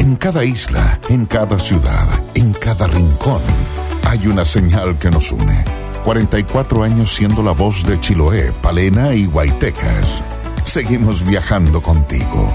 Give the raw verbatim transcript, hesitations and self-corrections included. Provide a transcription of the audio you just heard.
En cada isla, en cada ciudad, en cada rincón, hay una señal que nos une. cuarenta y cuatro años siendo la voz de Chiloé, Palena y Guaytecas. Seguimos viajando contigo.